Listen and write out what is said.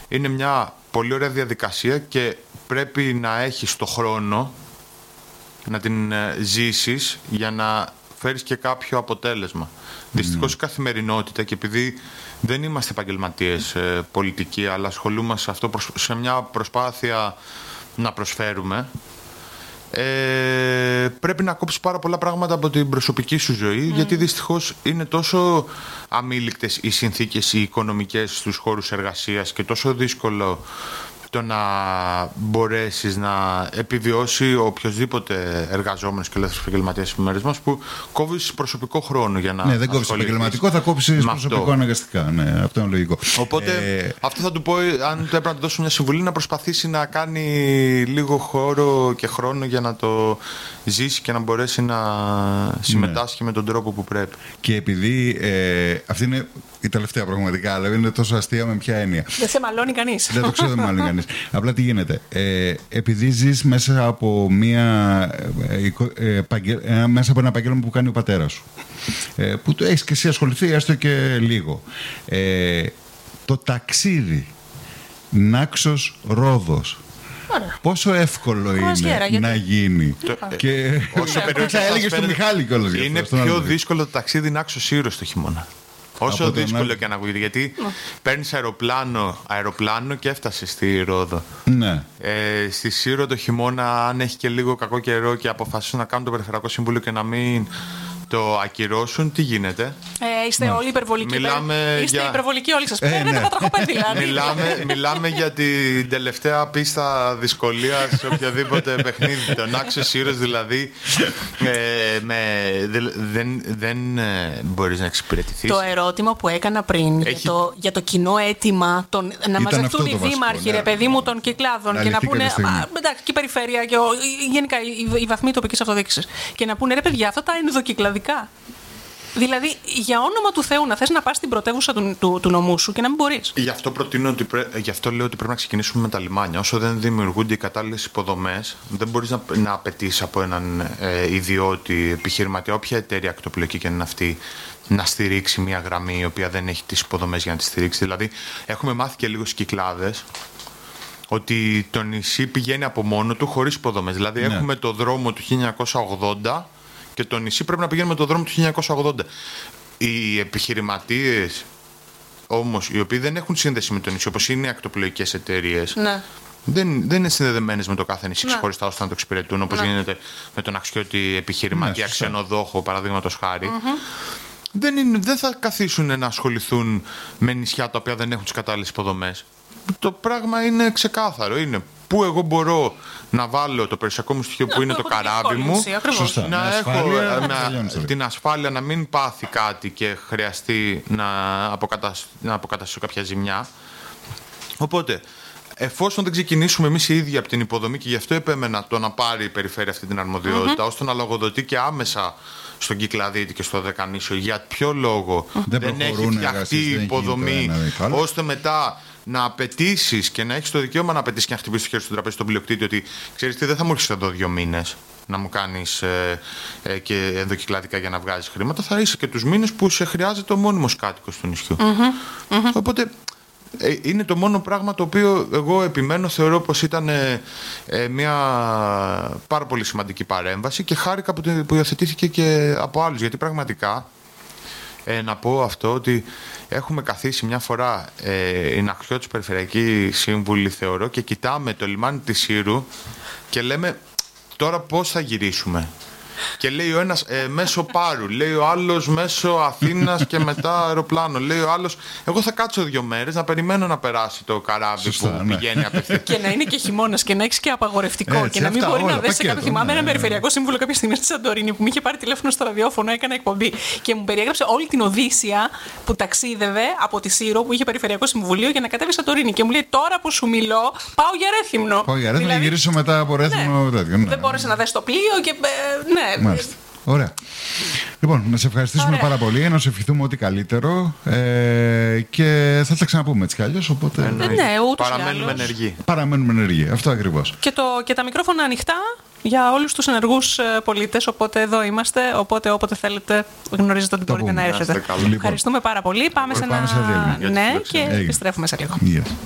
είναι μια πολύ ωραία διαδικασία και πρέπει να έχεις το χρόνο να την ζήσεις για να φέρεις και κάποιο αποτέλεσμα. Δυστυχώς η καθημερινότητα, και επειδή δεν είμαστε επαγγελματίες πολιτικοί, αλλά ασχολούμαστε αυτό σε μια προσπάθεια να προσφέρουμε, πρέπει να κόψεις πάρα πολλά πράγματα από την προσωπική σου ζωή, γιατί δυστυχώς είναι τόσο αμήλικτες οι συνθήκες οι οικονομικές στους χώρους εργασίας και τόσο δύσκολο το να μπορέσεις να επιβιώσει οποιοδήποτε εργαζόμενος και ελεύθερος επαγγελματίας στις μέρες μας, που κόβεις προσωπικό χρόνο για να. Ναι, δεν κόβεις επαγγελματικό, θα κόψεις προσωπικό αναγκαστικά. Ναι, αυτό είναι λογικό. Οπότε αυτό θα του πω, αν του έπρεπε να του δώσω μια συμβουλή, να προσπαθήσει να κάνει λίγο χώρο και χρόνο για να το ζήσει και να μπορέσει να συμμετάσχει με τον τρόπο που πρέπει. Και επειδή αυτή είναι η τελευταία πραγματικά, αλλά είναι τόσο αστεία, με ποια έννοια. Δεν σε μαλώνει κανείς. Δεν το ξέρω, δεν μαλώνει κανείς. Απλά τι γίνεται. Επειδή ζεις μέσα από μέσα από ένα επαγγέλμα που κάνει ο πατέρας σου, που το έχεις και εσύ ασχοληθεί έστω και λίγο, το ταξίδι Νάξος Ρόδος, πόσο εύκολο είναι να γίνει. Και θα έλεγε στον Μιχάλη κιόλας. Είναι πιο δύσκολο το ταξίδι Νάξος Ήρος το χειμώνα. Όσο δύσκολο και να ακούγεται. Γιατί παίρνεις αεροπλάνο και έφτασες στη Ρόδο. Ναι. Στη Σύρο το χειμώνα, αν έχει και λίγο κακό καιρό και αποφασίσουν να κάνουν το Περιφερειακό Συμβούλιο και να μην το ακυρώσουν, τι γίνεται? Είστε όλοι υπερβολικοί. Είστε υπερβολικοί όλοι σας. Παίρνετε τα τροχοπέδιλα. Μιλάμε για την τελευταία πίστα δυσκολίας σε οποιοδήποτε παιχνίδι. Τον Νάξος Ήρος δηλαδή δεν μπορείς να εξυπηρετηθείς. Το ερώτημα που έκανα πριν για το κοινό αίτημα να μαζευτούν οι δήμαρχοι, ρε παιδί μου, των κυκλάδων και να πούνε. Εντάξει, και η περιφέρεια και γενικά οι βαθμοί τοπικής αυτοδιοίκησης. Και να πούνε, ρε παιδιά, αυτά τα ενδοκυκλαδικά. Δηλαδή, για όνομα του Θεού, να θες να πας στην πρωτεύουσα του νομού σου και να μην μπορείς. Γι' αυτό λέω ότι πρέπει να ξεκινήσουμε με τα λιμάνια. Όσο δεν δημιουργούνται οι κατάλληλες υποδομές, δεν μπορείς να απαιτείς από έναν ιδιώτη επιχειρηματία, όποια εταιρεία ακτοπλοϊκή και είναι αυτή, να στηρίξει μια γραμμή η οποία δεν έχει τις υποδομές για να τη στηρίξει. Δηλαδή, έχουμε μάθει και λίγο στις Κυκλάδες ότι το νησί πηγαίνει από μόνο του χωρίς υποδομές. Δηλαδή, έχουμε το δρόμο του 1980. Και το νησί πρέπει να πηγαίνει με το δρόμο του 1980. Οι επιχειρηματίες όμως, οι οποίοι δεν έχουν σύνδεση με το νησί, όπως είναι οι ακτοπλοϊκές εταιρείες, δεν είναι συνδεδεμένες με το κάθε νησί ξεχωριστά ώστε να το εξυπηρετούν, όπως γίνεται με τον αξιώτη επιχειρηματία ξενοδόχο, παραδείγματος χάρη. Δεν θα καθίσουν να ασχοληθούν με νησιά τα οποία δεν έχουν τις κατάλληλες υποδομές. Το πράγμα είναι ξεκάθαρο. Είναι πού εγώ μπορώ να βάλω το περιουσιακό μου στοιχείο που είναι το καράβι μου, να έχω την ασφάλεια να μην πάθει κάτι και χρειαστεί να αποκαταστήσω κάποια ζημιά. Οπότε, εφόσον δεν ξεκινήσουμε εμείς οι ίδιοι από την υποδομή, και γι' αυτό επέμενα το να πάρει η περιφέρεια αυτή την αρμοδιότητα, ώστε να λογοδοτεί και άμεσα στον Κυκλαδίτη και στο Δεκανήσιο για ποιο λόγο δεν έχει φτιαχτεί η υποδομή, ώστε μετά να απαιτήσεις και να έχεις το δικαίωμα να απαιτήσεις και να χτυπήσεις το χέρι στο τραπέζι στον πλειοκτήτη ότι ξέρεις τι, δεν θα μου έρχεσαι εδώ 2 μήνες να μου κάνεις και ενδοκυκλαδικά για να βγάζεις χρήματα. Θα είσαι και τους μήνες που σε χρειάζεται ο μόνιμος κάτοικος του νησιού. Οπότε είναι το μόνο πράγμα το οποίο εγώ επιμένω, θεωρώ πως ήταν μια πάρα πολύ σημαντική παρέμβαση και χάρηκα που υιοθετήθηκε και από άλλους, γιατί πραγματικά να πω αυτό ότι έχουμε καθίσει μια φορά οι Ναξιώτες Περιφερειακοί Σύμβουλοι, θεωρώ, και κοιτάμε το λιμάνι της Σύρου και λέμε τώρα πώς θα γυρίσουμε. Και λέει ο ένας μέσω Πάρου, λέει ο άλλος μέσω Αθήνας και μετά αεροπλάνο. Λέει ο άλλος, εγώ θα κάτσω 2 μέρες να περιμένω να περάσει το καράβι που πηγαίνει απευθείας. Και να είναι και χειμώνας και να έχεις και απαγορευτικό και να μην μπορεί να δέσει κάποιο. Θυμάμαι έναν περιφερειακό σύμβουλο κάποια στιγμή στη Σαντορίνη που μου είχε πάρει τηλέφωνο στο ραδιόφωνο, έκανα εκπομπή και μου περιέγραψε όλη την Οδύσσια που ταξίδευε από τη Σύρο που είχε περιφερειακό συμβουλίο για να κατέβει στη Σαντορίνη. Και μου λέει τώρα που σου μιλώ, πάω για Ρέθυμνο. Πάω για Ρέθυμνο, γυρίσω μετά από Ρέθυμνο. Δεν μπόρεσε να δέσει το πλοίο και. Μάλιστα. Ωραία. Λοιπόν, να σε ευχαριστήσουμε πάρα πολύ, να σου ευχηθούμε ό,τι καλύτερο και θα τα ξαναπούμε έτσι κι αλλιώς. Οπότε... Παραμένουμε ενεργοί. Αυτό ακριβώς. Και τα μικρόφωνα ανοιχτά για όλους τους ενεργούς πολίτες. Οπότε εδώ είμαστε. Οπότε όποτε θέλετε, γνωρίζετε ότι μπορείτε να έρθετε. Λοιπόν. Ευχαριστούμε πάρα πολύ. Πάμε σε ένα. Ναι, και επιστρέφουμε σε λίγο.